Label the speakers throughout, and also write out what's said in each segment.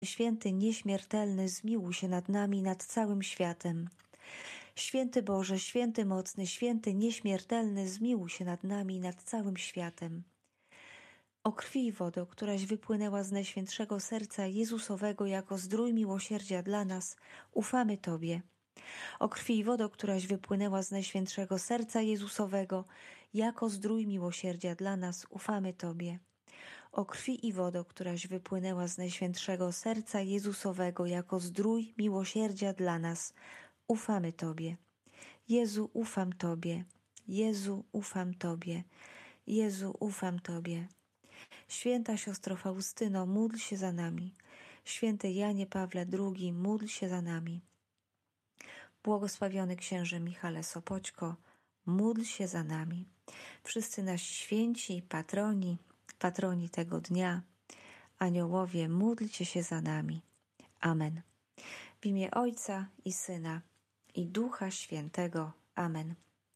Speaker 1: Święty nieśmiertelny, zmiłuj się nad nami, nad całym światem. Święty Boże, święty mocny, święty nieśmiertelny, zmiłuj się nad nami, nad całym światem. O krwi i wodo, któraś wypłynęła z Najświętszego Serca Jezusowego jako zdrój miłosierdzia dla nas, ufamy Tobie. O krwi i wodo, któraś wypłynęła z Najświętszego Serca Jezusowego jako zdrój miłosierdzia dla nas, ufamy Tobie. O krwi i wodo, któraś wypłynęła z Najświętszego Serca Jezusowego jako zdrój miłosierdzia dla nas, ufamy Tobie. Jezu, ufam Tobie. Jezu, ufam Tobie. Jezu, ufam Tobie. Święta siostro Faustyno, módl się za nami. Święty Janie Pawle II, módl się za nami. Błogosławiony księże Michale Sopoćko, módl się za nami. Wszyscy nasi święci, patroni tego dnia, aniołowie, módlcie się za nami. Amen. W imię Ojca i Syna, i Ducha Świętego. Amen.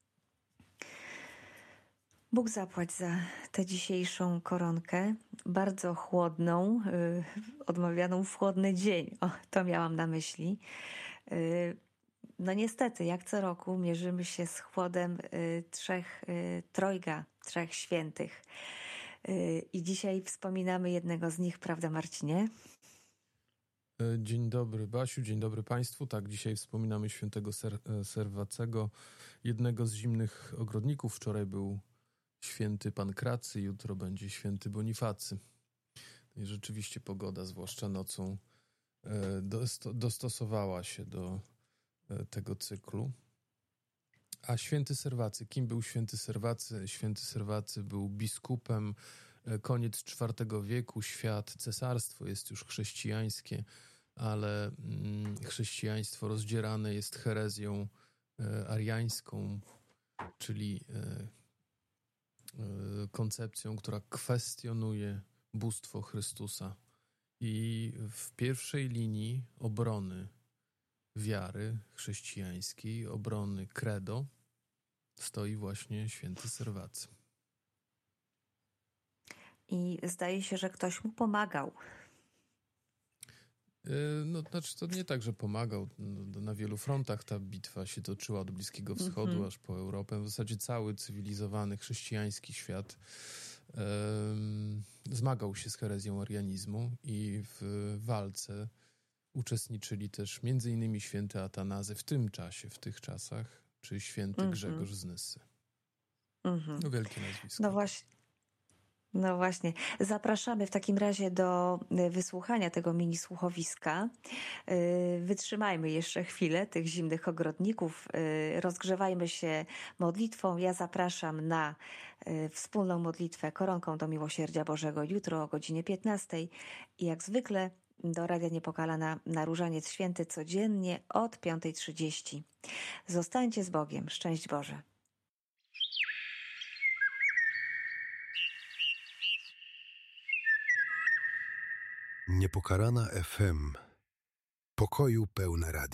Speaker 1: Bóg zapłać za tę dzisiejszą koronkę, bardzo chłodną, odmawianą w chłodny dzień. O, to miałam na myśli. No niestety, jak co roku mierzymy się z chłodem trzech świętych. I dzisiaj wspominamy jednego z nich, prawda Marcinie?
Speaker 2: Dzień dobry Basiu, dzień dobry Państwu. Tak, dzisiaj wspominamy świętego Serwacego, jednego z zimnych ogrodników. Wczoraj był święty Pankracy, jutro będzie święty Bonifacy. I rzeczywiście pogoda, zwłaszcza nocą, dostosowała się do tego cyklu. A święty Serwacy, kim był święty Serwacy? Święty Serwacy był biskupem, koniec IV wieku, świat, cesarstwo jest już chrześcijańskie, ale chrześcijaństwo rozdzierane jest herezją ariańską, czyli koncepcją, która kwestionuje bóstwo Chrystusa. I w pierwszej linii obrony wiary chrześcijańskiej, obrony credo, stoi właśnie święty Serwacy.
Speaker 1: I zdaje się, że ktoś mu pomagał.
Speaker 2: No, znaczy to nie tak, że pomagał. Na wielu frontach ta bitwa się toczyła od Bliskiego Wschodu aż po Europę. W zasadzie cały cywilizowany chrześcijański świat zmagał się z herezją arianizmu i w walce uczestniczyli też między innymi święty Atanazy w tym czasie, w tych czasach, czy święty Grzegorz z Nyssy. No, wielkie nazwisko.
Speaker 1: No właśnie. Zapraszamy w takim razie do wysłuchania tego mini słuchowiska. Wytrzymajmy jeszcze chwilę tych zimnych ogrodników. Rozgrzewajmy się modlitwą. Ja zapraszam na wspólną modlitwę koronką do Miłosierdzia Bożego jutro o godzinie 15. I jak zwykle do Radia Niepokalana na Różaniec Święty codziennie od 5:30. Zostańcie z Bogiem. Szczęść Boże.
Speaker 3: Niepokalana FM. Pokoju pełne radio.